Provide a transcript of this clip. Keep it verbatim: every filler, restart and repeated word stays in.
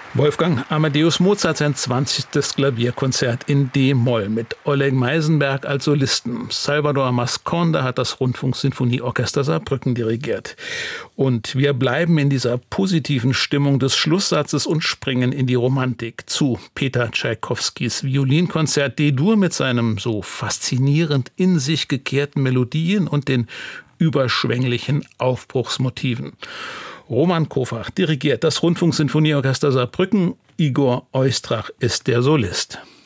Wolfgang Amadeus Mozart sein zwanzigstes Klavierkonzert in D-Moll mit Oleg Meisenberg als Solisten. Salvador Masconda hat das Rundfunksinfonieorchester Saarbrücken dirigiert. Und wir bleiben in dieser positiven Stimmung des Schlusssatzes und springen in die Romantik zu Peter Tschaikowskis Violinkonzert D-Dur mit seinem so faszinierend in sich gekehrten Melodien und den überschwänglichen Aufbruchsmotiven. Roman Kofach dirigiert das Rundfunksinfonieorchester Saarbrücken. Igor Oistrach ist der Solist.